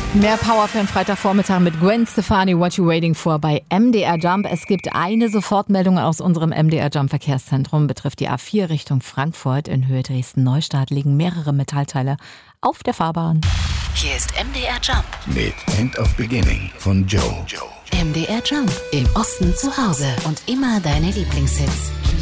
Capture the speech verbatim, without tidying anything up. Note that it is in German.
Mehr Power für einen Freitagvormittag mit Gwen Stefani, What You Waiting For bei M D R Jump. Es gibt eine Sofortmeldung aus unserem M D R Jump Verkehrszentrum, betrifft die A vier Richtung Frankfurt. In Höhe Dresden-Neustadt liegen mehrere Metallteile auf der Fahrbahn. Hier ist M D R Jump mit End of Beginning von Joe. M D R Jump, im Osten zu Hause und immer deine Lieblingshits.